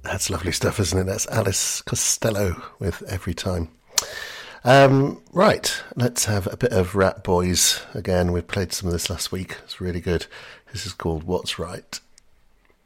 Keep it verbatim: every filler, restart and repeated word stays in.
That's lovely stuff, isn't it? That's Alice Costello with Every Time. Um, right, let's have a bit of Rat Boys again. We played some of this last week. It's really good. This is called What's Right.